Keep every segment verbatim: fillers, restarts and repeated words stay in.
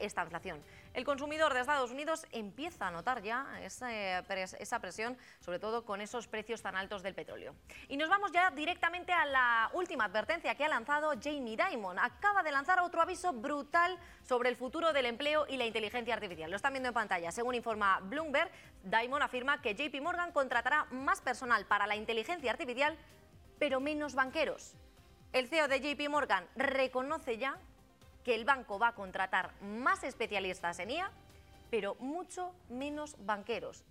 esta inflación. El consumidor de Estados Unidos empieza a notar ya esa, esa presión, sobre todo con esos precios tan altos del petróleo. Y nos vamos ya directamente a la última advertencia que ha lanzado Jamie Dimon. Acaba de lanzar otro aviso brutal sobre el futuro del empleo y la inteligencia artificial. Lo están viendo en pantalla. Según informa Bloomberg, Dimon afirma que J P Morgan contratará más personal para la inteligencia artificial, pero menos banqueros. El C E O de J P Morgan reconoce ya que el banco va a contratar más especialistas en I A, pero mucho menos banqueros.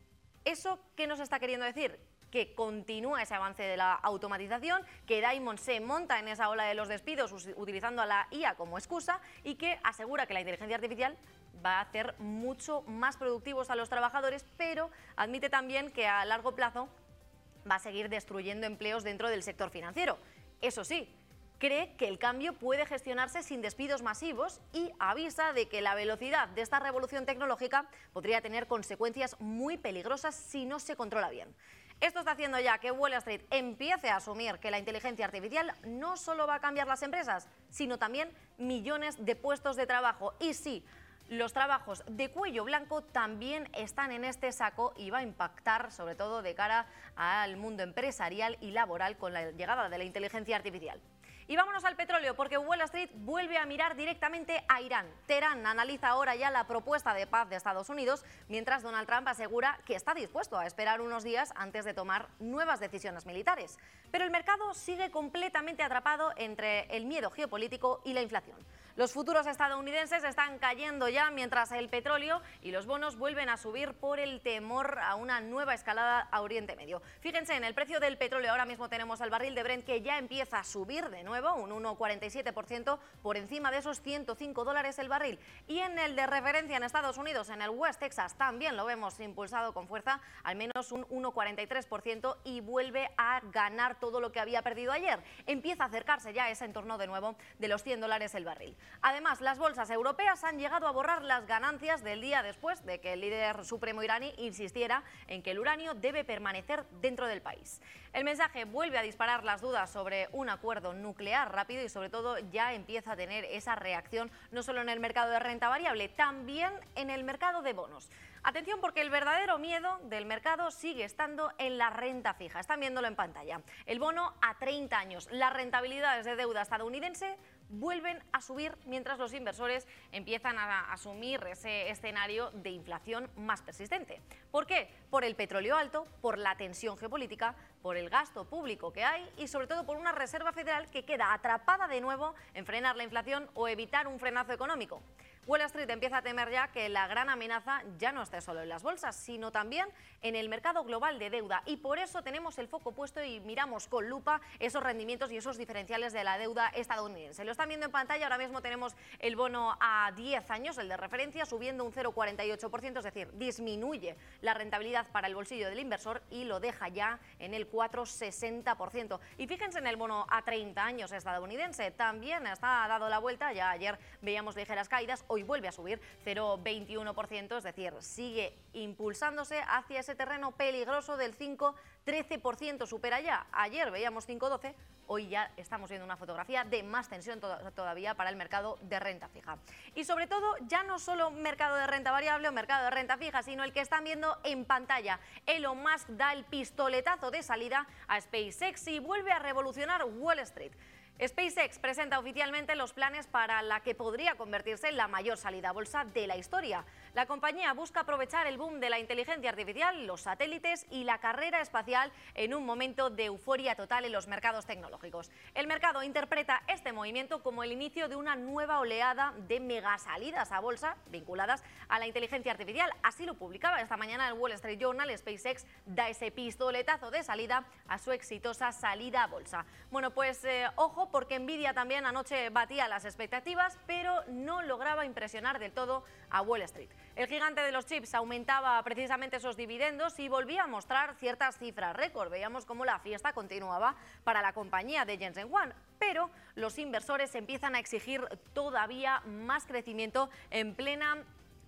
¿Eso qué nos está queriendo decir? Que continúa ese avance de la automatización, que Dimon se monta en esa ola de los despidos utilizando a la I A como excusa y que asegura que la inteligencia artificial va a hacer mucho más productivos a los trabajadores, pero admite también que a largo plazo va a seguir destruyendo empleos dentro del sector financiero. Eso sí, cree que el cambio puede gestionarse sin despidos masivos y avisa de que la velocidad de esta revolución tecnológica podría tener consecuencias muy peligrosas si no se controla bien. Esto está haciendo ya que Wall Street empiece a asumir que la inteligencia artificial no solo va a cambiar las empresas, sino también millones de puestos de trabajo. Y sí, los trabajos de cuello blanco también están en este saco y va a impactar sobre todo de cara al mundo empresarial y laboral con la llegada de la inteligencia artificial. Y vámonos al petróleo, porque Wall Street vuelve a mirar directamente a Irán. Teherán analiza ahora ya la propuesta de paz de Estados Unidos, mientras Donald Trump asegura que está dispuesto a esperar unos días antes de tomar nuevas decisiones militares. Pero el mercado sigue completamente atrapado entre el miedo geopolítico y la inflación. Los futuros estadounidenses están cayendo ya, mientras el petróleo y los bonos vuelven a subir por el temor a una nueva escalada a Oriente Medio. Fíjense, en el precio del petróleo ahora mismo tenemos al barril de Brent que ya empieza a subir de nuevo, un uno coma cuarenta y siete por ciento por encima de esos ciento cinco dólares el barril. Y en el de referencia en Estados Unidos, en el West Texas, también lo vemos impulsado con fuerza, al menos un uno coma cuarenta y tres por ciento, y vuelve a ganar todo lo que había perdido ayer. Empieza a acercarse ya a ese entorno de nuevo de los cien dólares el barril. Además, las bolsas europeas han llegado a borrar las ganancias del día después de que el líder supremo iraní insistiera en que el uranio debe permanecer dentro del país. El mensaje vuelve a disparar las dudas sobre un acuerdo nuclear rápido y sobre todo ya empieza a tener esa reacción no solo en el mercado de renta variable, también en el mercado de bonos. Atención, porque el verdadero miedo del mercado sigue estando en la renta fija. Están viéndolo en pantalla. El bono a treinta años, las rentabilidades de deuda estadounidense vuelven a subir mientras los inversores empiezan a asumir ese escenario de inflación más persistente. ¿Por qué? Por el petróleo alto, por la tensión geopolítica, por el gasto público que hay y sobre todo por una Reserva Federal que queda atrapada de nuevo en frenar la inflación o evitar un frenazo económico. Wall Street empieza a temer ya que la gran amenaza ya no esté solo en las bolsas, sino también en el mercado global de deuda, y por eso tenemos el foco puesto y miramos con lupa esos rendimientos y esos diferenciales de la deuda estadounidense. Lo están viendo en pantalla, ahora mismo tenemos el bono a diez años, el de referencia, subiendo un cero coma cuarenta y ocho por ciento, es decir, disminuye la rentabilidad para el bolsillo del inversor y lo deja ya en el cuatro coma sesenta por ciento. Y fíjense en el bono a treinta años estadounidense, también está dado la vuelta, ya ayer veíamos ligeras caídas, hoy vuelve a subir cero coma veintiuno por ciento, es decir, sigue impulsándose hacia ese terreno peligroso del cinco coma trece por ciento, supera ya. Ayer veíamos cinco coma doce por ciento, hoy ya estamos viendo una fotografía de más tensión to todavía para el mercado de renta fija. Y sobre todo, ya no solo mercado de renta variable o mercado de renta fija, sino el que están viendo en pantalla. Elon Musk da el pistoletazo de salida a SpaceX y vuelve a revolucionar Wall Street. SpaceX presenta oficialmente los planes para la que podría convertirse en la mayor salida a bolsa de la historia. La compañía busca aprovechar el boom de la inteligencia artificial, los satélites y la carrera espacial en un momento de euforia total en los mercados tecnológicos. El mercado interpreta este movimiento como el inicio de una nueva oleada de mega salidas a bolsa vinculadas a la inteligencia artificial. Así lo publicaba esta mañana el Wall Street Journal. SpaceX da ese pistoletazo de salida a su exitosa salida a bolsa. Bueno, pues eh, ojo, porque Nvidia también anoche batía las expectativas, pero no lograba impresionar del todo a Wall Street. El gigante de los chips aumentaba precisamente esos dividendos y volvía a mostrar ciertas cifras récord. Veíamos cómo la fiesta continuaba para la compañía de Jensen Huang, pero los inversores empiezan a exigir todavía más crecimiento en plena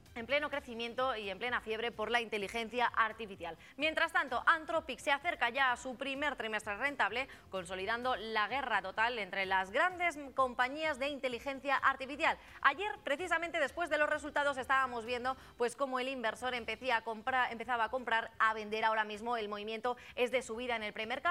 en pleno crecimiento y en plena fiebre por la inteligencia artificial. Mientras tanto, Anthropic se acerca ya a su primer trimestre rentable, consolidando la guerra total entre las grandes compañías de inteligencia artificial. Ayer, precisamente después de los resultados, estábamos viendo pues cómo el inversor empecía a comprar, empezaba a comprar, a vender. Ahora mismo el movimiento es de subida en el premercado.